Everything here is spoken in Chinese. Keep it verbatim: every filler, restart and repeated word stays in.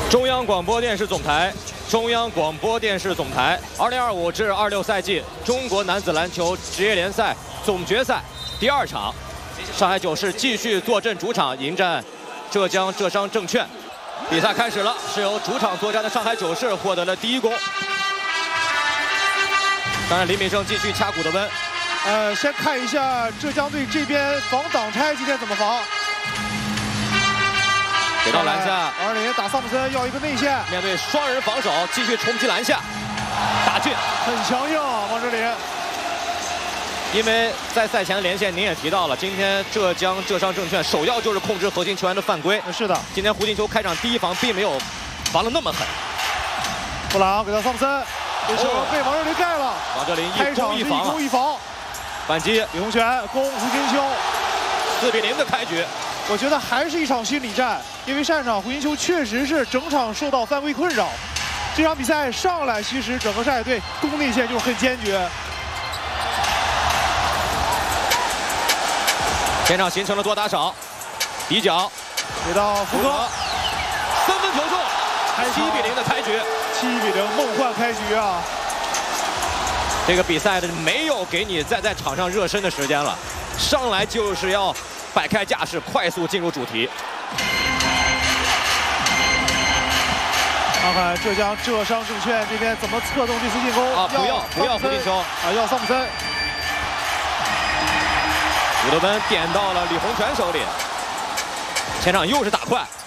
中央广播电视总台，中央广播电视总台，二零二五至二六赛季中国男子篮球职业联赛总决赛第二场，上海九市继续坐镇主场迎战浙江浙商证券。比赛开始了，是由主场作战的上海九市获得了第一攻。当然，李敏胜继续掐鼓的温。 呃，先看一下浙江队这边防挡拆今天怎么防。 给到篮下， 王哲林打桑普森要一个内线， 面对双人防守，继续冲击篮下，打进， 很强硬啊，王哲林。 因为在赛前的连线您也提到了，今天浙江浙商证券首要就是控制核心球员的犯规。 是的， 今天胡金秋开场第一防并没有防得那么狠。 布朗给到桑普森，这球被王哲林盖了。 王哲林一攻一防，一攻一防， 反击， 李洪权攻胡金秋， 四比零的开局。 我觉得还是一场心理战，因为上一场胡金秋确实是整场受到犯规困扰。这场比赛上来，其实整个上海队攻内线就是很坚决。 前场形成了多打少，底角给到福哥， 三分球中，七比零的开局， 七比零梦幻开局啊！ 这个比赛的没有给你再在场上热身的时间了，上来就是要。 摆开架势，快速进入主题。 看看浙江浙商证券这边怎么策动这次进攻啊！不要不要胡金秋啊！要桑普森。 伍德温点到了李洪权手里，前场又是打快，